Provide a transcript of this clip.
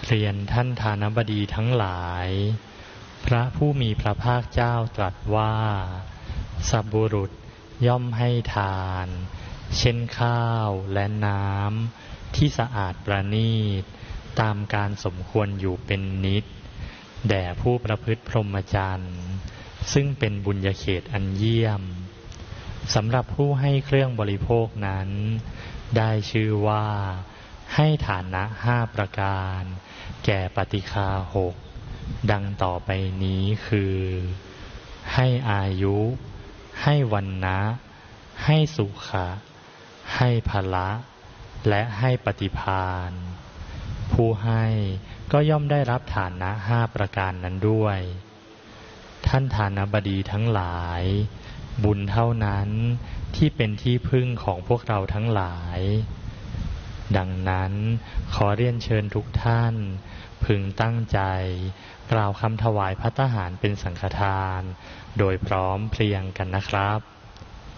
เรียนท่านทานบดีทั้งหลายพระผู้มีพระภาคเจ้าตรัสว่าสัพบุรุษย่อมให้ทานเช่นข้าวและน้ำที่สะอาดประณีตตามการสมควรอยู่เป็นนิจแด่ผู้ประพฤติพรหมจรรย์ซึ่งเป็นบุญญาเขตอันเยี่ยมสำหรับผู้ให้เครื่องบริโภคนั้นได้ชื่อว่าให้ฐานะ5ประการแก่ปฏิฆา6ดังต่อไปนี้คือให้อายุให้วรรณะให้สุขะให้ภละและให้ปฏิภาณผู้ให้ก็ย่อมได้รับฐานะ5ประการนั้นด้วยท่านทานบดีทั้งหลายบุญเท่านั้นที่เป็นที่พึ่งของพวกเราทั้งหลายดังนั้นขอเรียนเชิญทุกท่านพึงตั้งใจกล่าวคำถวายภัตตาหารเป็นสังฆทานโดยพร้อมเพรียงกันนะครับ